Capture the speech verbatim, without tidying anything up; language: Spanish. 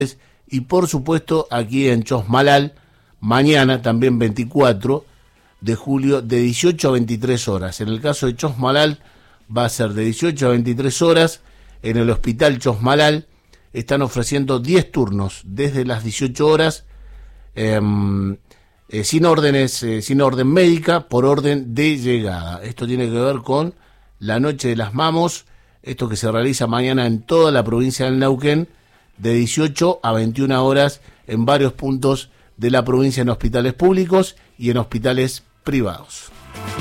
Y por supuesto aquí en Chosmalal, mañana también veinticuatro de julio, de dieciocho a veintitrés horas. En el caso de Chosmalal va a ser de dieciocho a veintitrés horas. En el hospital Chosmalal están ofreciendo diez turnos desde las dieciocho horas, eh, eh, sin órdenes, eh, sin orden médica, por orden de llegada. Esto tiene que ver con la Noche de las Mamos, esto que se realiza mañana en toda la provincia del Neuquén, de dieciocho a veintiuna horas en varios puntos de la provincia, en hospitales públicos y en hospitales privados.